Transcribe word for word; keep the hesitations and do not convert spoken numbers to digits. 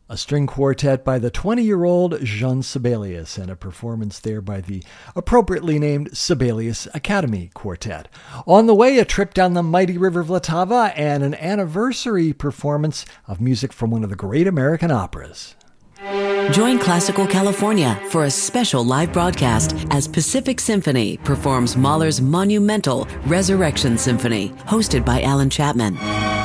a string quartet by the twenty-year-old Jean Sibelius, and a performance there by the appropriately named Sibelius Academy Quartet. On the way, a trip down the mighty river Vltava and an anniversary performance of music from one of the great American operas. Join Classical California for a special live broadcast as Pacific Symphony performs Mahler's monumental Resurrection Symphony, hosted by Alan Chapman.